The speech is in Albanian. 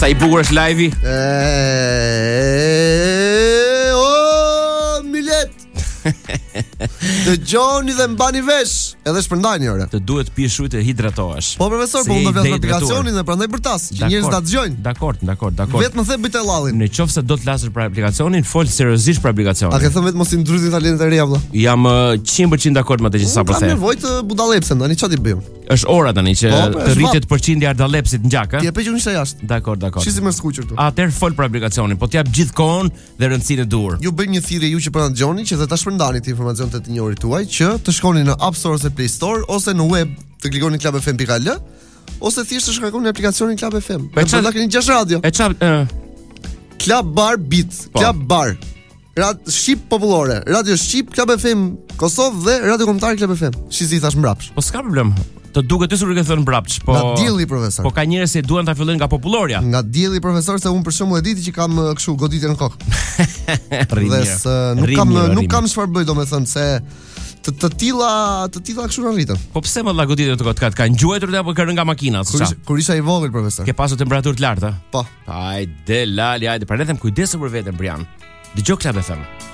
Sa I bukur është live-i? Milet. Dëgjoni dhe mbani vesh, edhe shpërndajni ore. Të duhet të pish ujë të hidratohesh. Po profesor, po unë do vjas aplikacionin dhe prandaj për tas, që njerëzit ta dëgjojnë. Dakor. Vetëm më the bëj të llallin. Në qoftë se do të flasësh për aplikacionin, fol seriozisht për aplikacionin. A ke thënë vetëm mos I ndryshni talentet e reja vëlla? Jam 100% dakord me atë që sa po the. Kam nevojë të budallepsem tani, çfarë ti bëjmë? Është ora tani që të rritet përqindja e ardallepsit ngjak, Ti e pe që unë isha jashtë. Dakor. Shisi më skuqur këtu. Atëherë fol për aplikacionin, po t'jap gjithkohon dhe rëndësinë e duhur. Ju bëjmë një thirrje ju që po na dëgjoni që ta shpërndani këtë informacion te të njohurit tuaj që të shkoni në App Store ose Play Store ose në web të klikoni clubfm.al ose thjesht të shkarkoni aplikacionin Club FM. Po çfarë keni 6 radio? E çfarë? Club Bar Beat, Club Bar. Shqip popullore, Radio Shqip, Club FM Kosovë dhe Radio Kombëtar Club FM. Shizi thash mbrapsh. Po s'ka problem. Të duket ty sikur ke thënë mbrapsh, po. Nga dielli profesor. Po ka njerëz që duan ta fillojnë nga popullorja. Nga dielli profesor se unë për shembull e diti që kam kështu goditje në kokë. Nuk kam çfarë bëj domethënë se të tilla kështu në rritën. Po pse më goditje të kot ka ngjuajtur apo ka rënë nga makina, s'ka? Kur isha I vogël profesor. Ke pasur temperaturë të larta? Po. Hajde, lali, hajde, pra le them kujdesu për veten Brian. Dëgjoj Club FM.